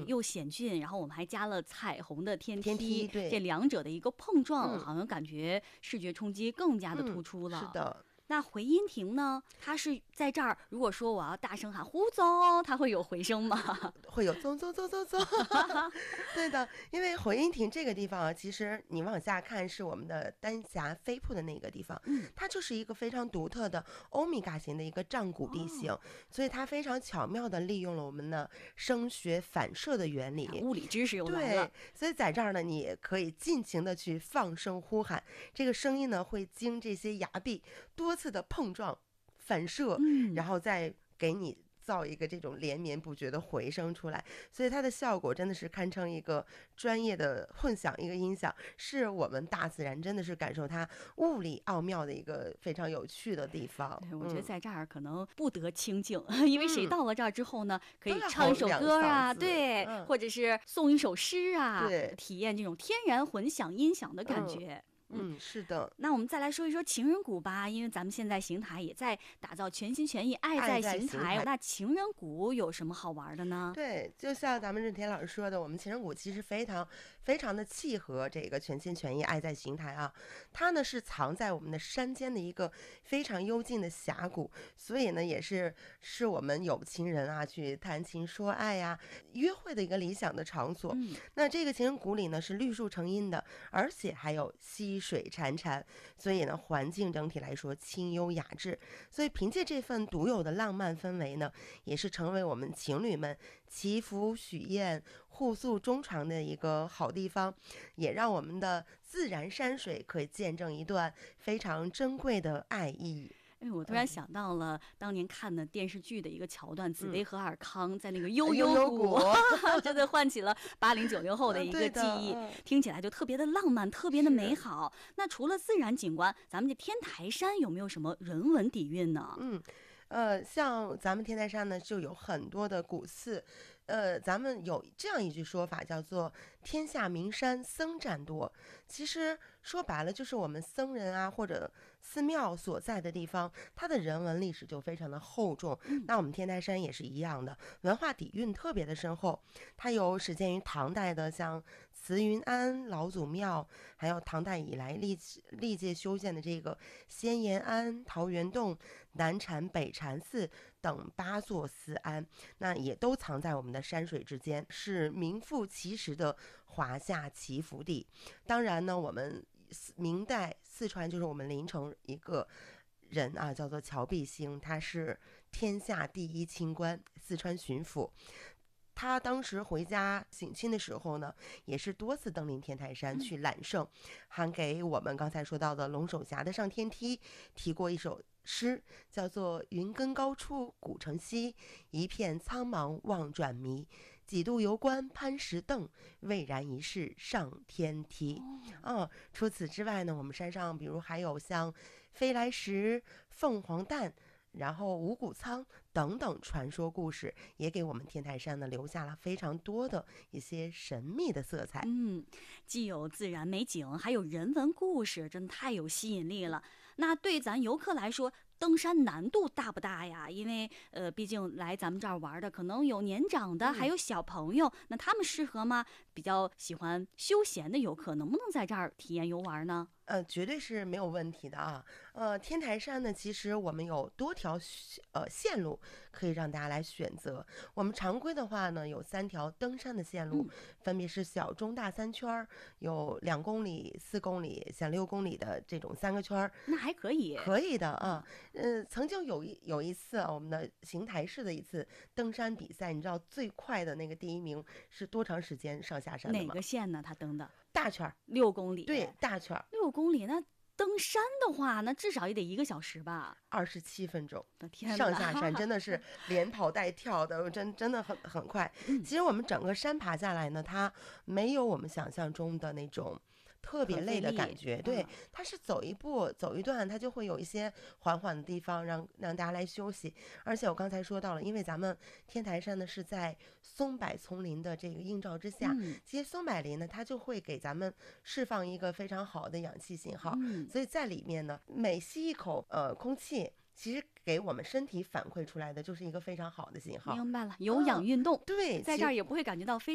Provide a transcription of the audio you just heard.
又险峻，然后我们还加了彩虹的天梯， 对， 这两者的一个碰撞，好像感觉视觉冲击更加的突出了。 是的。 那回音亭呢？它是在这儿，如果说我要大声喊胡总，它会有回声吗？ 会有走走走走走。对的，因为回音亭这个地方啊，其实你往下看是我们的丹霞飞瀑的那个地方，它就是一个非常独特的欧米伽型的一个战鼓地形，所以它非常巧妙的利用了我们的声学反射的原理， 物理知识又来了。 对，所以在这儿呢，你也可以尽情的去放声呼喊，这个声音呢会经这些崖壁多次的碰撞反射，然后再给你造一个这种连绵不绝的回声出来，所以它的效果真的是堪称一个专业的混响，一个音响，是我们大自然真的是感受它物理奥妙的一个非常有趣的地方。 对，我觉得在这儿可能不得清静，因为谁到了这儿之后呢，可以唱一首歌啊，对，或者是诵一首诗啊， 对， 体验这种天然混响音响的感觉。 是的。 那我们再来说一说情人谷吧，因为咱们现在邢台也在打造全心全意爱在邢台。那情人谷有什么好玩的呢？ 对，就像咱们任田老师说的，我们情人谷其实非常的契合这个全心全意爱在邢台啊。它呢是藏在我们的山间的一个非常幽静的峡谷，所以呢也是我们有情人啊去谈情说爱呀、约会的一个理想的场所。那这个情人谷里呢是绿树成荫的，而且还有溪水潺潺，所以呢环境整体来说清幽雅致，所以凭借这份独有的浪漫氛围呢，也是成为我们情侣们祈福许愿互诉衷肠的一个好地方，也让我们的自然山水可以见证一段非常珍贵的爱意。 我突然想到了当年看的电视剧的一个桥段，紫薇和尔康在那个悠谷， 真的唤起了80、90后的一个记忆，听起来就特别的浪漫，特别的美好。那除了自然景观，咱们这天台山有没有什么人文底蕴呢？ 像咱们天台山呢，就有很多的古寺。咱们有这样一句说法，叫做天下名山僧占多。其实说白了，就是我们僧人啊或者寺庙所在的地方，它的人文历史就非常的厚重。那我们天台山也是一样的，文化底蕴特别的深厚。它有始建于唐代的像慈云庵老祖庙，还有唐代以来历届修建的这个仙岩庵、桃源洞、南禅、北禅寺等8座寺庵，那也都藏在我们的山水之间，是名副其实的华夏祈福地。当然呢，我们明代四川就是我们临城一个人啊，叫做乔碧星，他是天下第一清官，四川巡抚。他当时回家省亲的时候呢，也是多次登临天台山去揽胜，还给我们刚才说到的龙首峡的上天梯提过一首诗，叫做云根高处古城西，一片苍茫望转迷，几度游观攀石凳，蔚然一世上天梯。除此之外呢，我们山上比如还有像飞来石、凤凰蛋，然后五谷仓等等传说故事，也给我们天台山呢留下了非常多的一些神秘的色彩。 既有自然美景，还有人文故事，真的太有吸引力了。那对咱游客来说，登山难度大不大呀？因为毕竟来咱们这儿玩的可能有年长的，还有小朋友，那他们适合吗？比较喜欢休闲的游客能不能在这儿体验游玩呢？ 绝对是没有问题的啊。天台山呢，其实我们有多条线路可以让大家来选择。我们常规的话呢，有3条登山的线路，分别是小、中、大3圈，有2公里、4公里、像6公里的这种3个圈。 那还可以， 可以的啊。曾经有一次我们的邢台市的一次登山比赛，你知道最快的那个第1名是多长时间上下山的吗？ 哪个线呢？他登的大圈 6公里。 对，大圈 6公里，那登山的话，那至少也得1个小时吧 ？27分钟。 天哪， 上下山真的是连跑带跳的，真的很快。其实我们整个山爬下来呢，它没有我们想象中的那种特别累的感觉。对，它是走一步走一段，它就会有一些缓缓的地方让大家来休息。而且我刚才说到了，因为咱们天台山呢是在松柏丛林的这个映照之下，其实松柏林呢它就会给咱们释放一个非常好的氧气信号，所以在里面呢每吸一口空气，其实给我们身体反馈出来的就是一个非常好的信号。 明白了，有氧运动， 对， 在这儿也不会感觉到非